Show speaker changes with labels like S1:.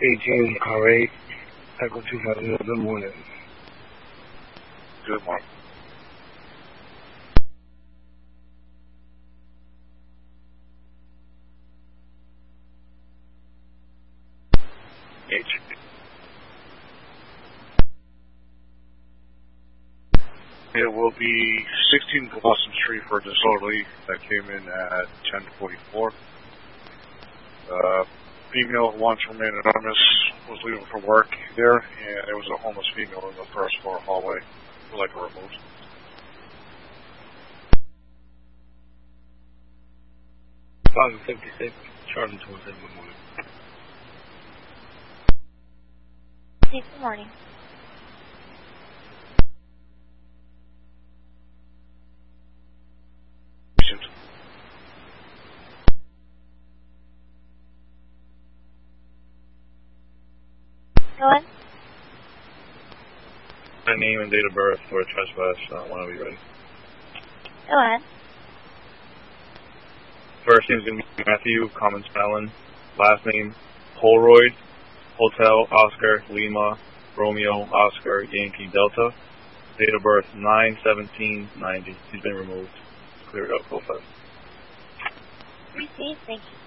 S1: 18, car 8, Echo 2000, good morning.
S2: Good morning. It will be 16 Blossom Street for disorderly that came in at 10:44. Female wants to remain anonymous, was leaving for work there, and there was a homeless female in the first floor hallway. Would like her removed.
S1: Plaza 56, Charlie 27, good morning.
S3: Good morning. Go ahead.
S4: My name and date of birth for a trespass, when I'll be ready.
S3: Go ahead.
S4: First name is going to be Matthew, common spelling. Last name, Holroyd, Hotel, Oscar, Lima, Romeo, Oscar, Yankee, Delta. Date of birth, 9/17/90. He's been removed. Clear it up, go fast.
S3: Received, thank you.